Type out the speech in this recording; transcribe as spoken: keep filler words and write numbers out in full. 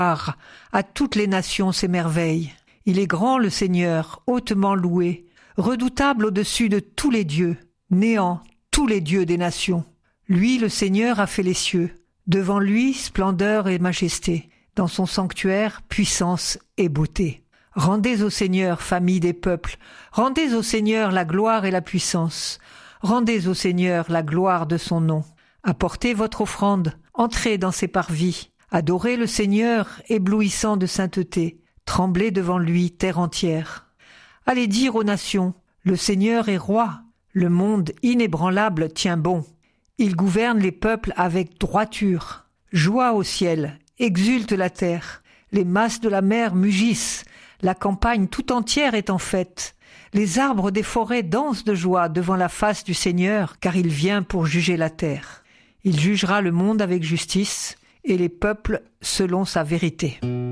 À toutes les nations ses merveilles. Il est grand le Seigneur, hautement loué, redoutable au-dessus de tous les dieux, néant tous les dieux des nations. Lui, le Seigneur, a fait les cieux. Devant lui, splendeur et majesté. Dans son sanctuaire, puissance et beauté. Rendez au Seigneur, famille des peuples. Rendez au Seigneur la gloire et la puissance. Rendez au Seigneur la gloire de son nom. Apportez votre offrande, entrez dans ses parvis. Adorez le Seigneur, éblouissant de sainteté. Tremblez devant lui, terre entière. Allez dire aux nations, le Seigneur est roi. Le monde inébranlable tient bon. Il gouverne les peuples avec droiture. Joie au ciel, exulte la terre. Les masses de la mer mugissent. La campagne tout entière est en fête. Les arbres des forêts dansent de joie devant la face du Seigneur, car il vient pour juger la terre. Il jugera le monde avec justice et les peuples selon sa vérité.